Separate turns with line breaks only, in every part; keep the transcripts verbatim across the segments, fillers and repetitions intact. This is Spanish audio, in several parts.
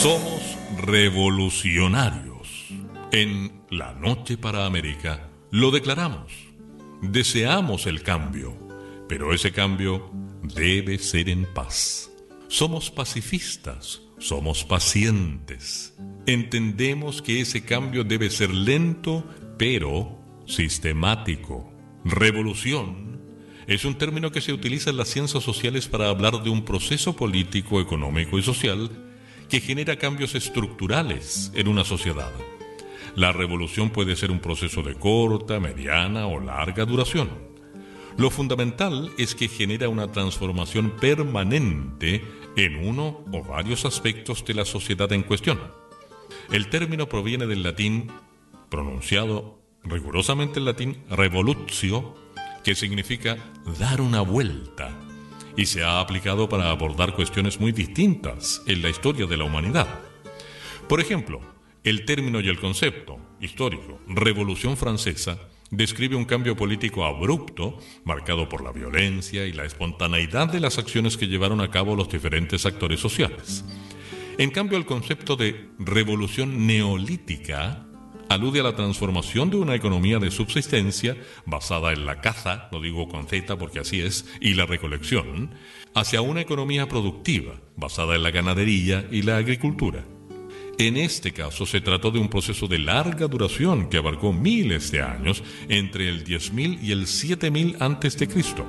Somos revolucionarios. En La Noche para América lo declaramos. Deseamos el cambio, pero ese cambio debe ser en paz. Somos pacifistas, somos pacientes. Entendemos que ese cambio debe ser lento, pero sistemático. Revolución es un término que se utiliza en las ciencias sociales para hablar de un proceso político, económico y social que genera cambios estructurales en una sociedad. La revolución puede ser un proceso de corta, mediana o larga duración. Lo fundamental es que genera una transformación permanente en uno o varios aspectos de la sociedad en cuestión. El término proviene del latín, pronunciado rigurosamente en latín, revolutio, que significa dar una vuelta, y se ha aplicado para abordar cuestiones muy distintas en la historia de la humanidad. Por ejemplo, el término y el concepto histórico, Revolución Francesa, describe un cambio político abrupto, marcado por la violencia y la espontaneidad de las acciones que llevaron a cabo los diferentes actores sociales. En cambio, el concepto de revolución neolítica alude a la transformación de una economía de subsistencia basada en la caza, lo digo con Z porque así es, y la recolección, hacia una economía productiva basada en la ganadería y la agricultura. En este caso se trató de un proceso de larga duración que abarcó miles de años entre el diez mil y el siete mil antes de Cristo.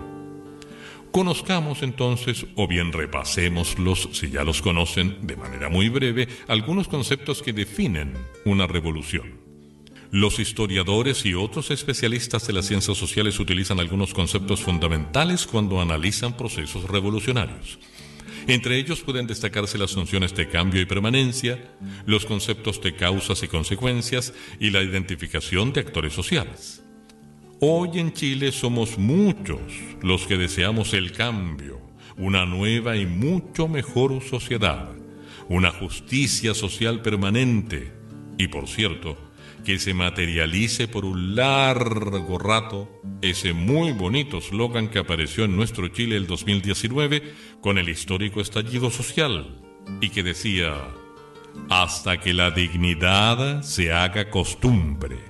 Conozcamos entonces, o bien repasémoslos si ya los conocen de manera muy breve, algunos conceptos que definen una revolución. Los historiadores y otros especialistas de las ciencias sociales utilizan algunos conceptos fundamentales cuando analizan procesos revolucionarios. Entre ellos pueden destacarse las funciones de cambio y permanencia, los conceptos de causas y consecuencias y la identificación de actores sociales. Hoy en Chile somos muchos los que deseamos el cambio, una nueva y mucho mejor sociedad, una justicia social permanente y, por cierto, que se materialice por un largo rato ese muy bonito eslogan que apareció en nuestro Chile el dos mil diecinueve con el histórico estallido social y que decía: hasta que la dignidad se haga costumbre.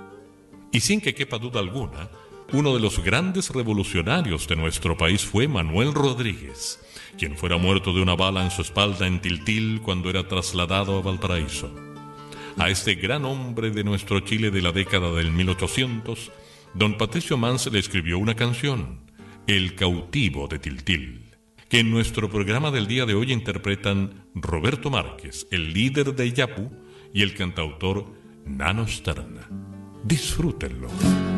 Y sin que quepa duda alguna, uno de los grandes revolucionarios de nuestro país fue Manuel Rodríguez, quien fuera muerto de una bala en su espalda en Tiltil cuando era trasladado a Valparaíso. A este gran hombre de nuestro Chile de la década del mil ochocientos, don Patricio Mans le escribió una canción, El cautivo de Tiltil, que en nuestro programa del día de hoy interpretan Roberto Márquez, el líder de Yapu, y el cantautor Nano Stern. Disfrútenlo.